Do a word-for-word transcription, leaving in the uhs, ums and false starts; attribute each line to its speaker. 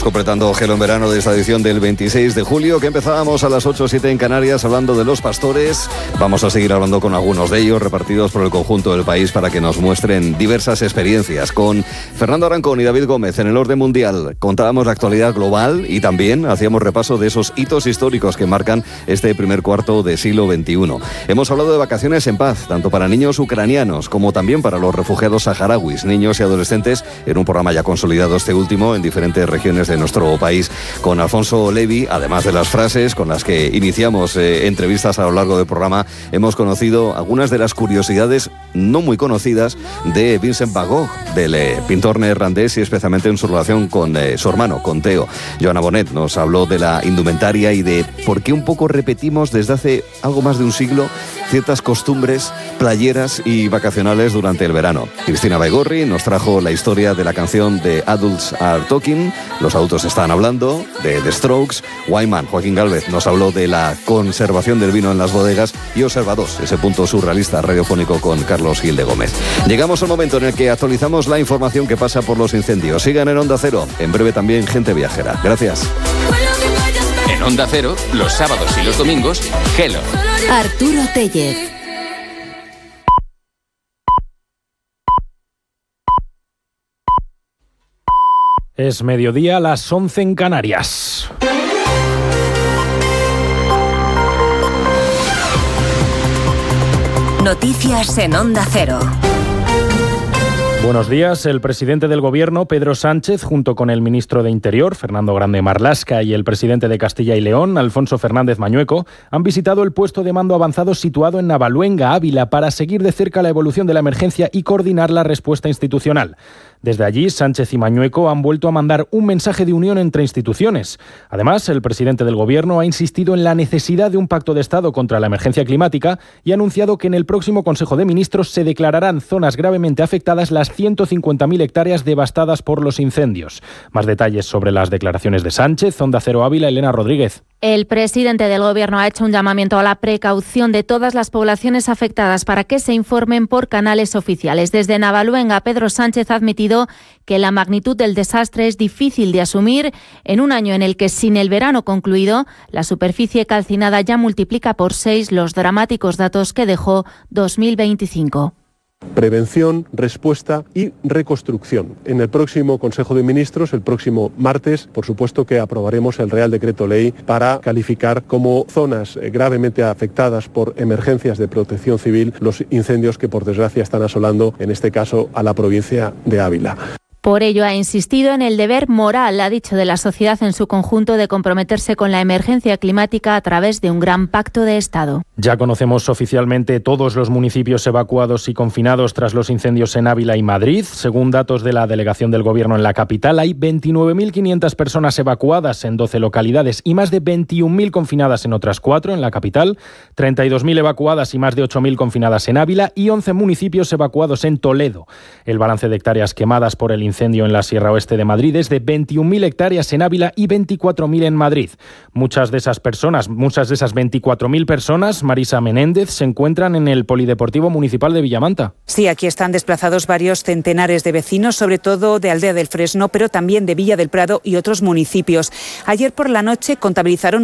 Speaker 1: completando Gelo en Verano de esta edición del veintiséis de julio, que empezábamos a las ocho o siete en Canarias hablando de los pastores. Vamos a seguir hablando con algunos de ellos repartidos por el conjunto del país para que nos muestren diversas experiencias. Con Fernando Arancón y David Gómez en el orden mundial contábamos la actualidad global y también hacíamos repaso de esos hitos históricos que marcan este primer cuarto del siglo veintiuno. Hemos hablado de vacaciones en paz, tanto para niños ucranianos como también para los refugiados saharauis, niños y adolescentes, en un programa ya consolidado este último en diferentes regiones de nuestro país. Con Alfonso Levi, además de las frases con las que iniciamos eh, entrevistas a lo largo del programa, hemos conocido algunas de las curiosidades no muy conocidas de Vincent Van Gogh, del eh, pintor neerlandés, y especialmente en su relación con eh, su hermano, con Theo. Joana Bonet nos habló de la indumentaria y de por qué un poco repetimos desde hace algo más de un siglo ciertas costumbres playeras y vacacionales durante el verano. Cristina Baigorri nos trajo la historia de la canción de Adults Are Talking, Los adultos están hablando, de The Strokes. Wyman, Joaquín Gálvez, nos habló de la conservación del vino en las bodegas, y Observa dos, ese punto surrealista radiofónico con Carlos Gil de Gómez. Llegamos al momento en el que actualizamos la información que pasa por los incendios. Sigan en Onda Cero, en breve también Gente Viajera. Gracias.
Speaker 2: En Onda Cero, los sábados y los domingos, Gelo.
Speaker 3: Arturo Tellez.
Speaker 4: Es mediodía, las once en Canarias.
Speaker 3: Noticias en Onda Cero.
Speaker 4: Buenos días. El presidente del Gobierno, Pedro Sánchez, junto con el ministro de Interior, Fernando Grande Marlaska, y el presidente de Castilla y León, Alfonso Fernández Mañueco, han visitado el puesto de mando avanzado situado en Navaluenga, Ávila, para seguir de cerca la evolución de la emergencia y coordinar la respuesta institucional. Desde allí, Sánchez y Mañueco han vuelto a mandar un mensaje de unión entre instituciones. Además, el presidente del Gobierno ha insistido en la necesidad de un pacto de Estado contra la emergencia climática y ha anunciado que en el próximo Consejo de Ministros se declararán zonas gravemente afectadas las ciento cincuenta mil hectáreas devastadas por los incendios. Más detalles sobre las declaraciones de Sánchez. Onda Cero Ávila, Elena Rodríguez.
Speaker 5: El presidente del Gobierno ha hecho un llamamiento a la precaución de todas las poblaciones afectadas para que se informen por canales oficiales. Desde Navaluenga, Pedro Sánchez ha admitido que la magnitud del desastre es difícil de asumir en un año en el que, sin el verano concluido, la superficie calcinada ya multiplica por seis los dramáticos datos que dejó dos mil veinticinco.
Speaker 6: Prevención, respuesta y reconstrucción. En el próximo Consejo de Ministros, el próximo martes, por supuesto que aprobaremos el Real Decreto Ley para calificar como zonas gravemente afectadas por emergencias de protección civil los incendios que por desgracia están asolando, en este caso, a la provincia de Ávila.
Speaker 5: Por ello ha insistido en el deber moral, ha dicho, de la sociedad en su conjunto de comprometerse con la emergencia climática a través de un gran pacto de Estado.
Speaker 4: Ya conocemos oficialmente todos los municipios evacuados y confinados tras los incendios en Ávila y Madrid. Según datos de la delegación del Gobierno en la capital, hay veintinueve mil quinientas personas evacuadas en doce localidades y más de veintiún mil confinadas en otras cuatro en la capital, treinta y dos mil evacuadas y más de ocho mil confinadas en Ávila y once municipios evacuados en Toledo. El balance de hectáreas quemadas por el incendio incendio en la Sierra Oeste de Madrid es de veintiún mil hectáreas en Ávila y veinticuatro mil en Madrid. Muchas de esas personas, muchas de esas veinticuatro mil personas, Marisa Menéndez, se encuentran en el Polideportivo Municipal de Villamanta.
Speaker 7: Sí, aquí están desplazados varios centenares de vecinos, sobre todo de Aldea del Fresno, pero también de Villa del Prado y otros municipios. Ayer por la noche contabilizaron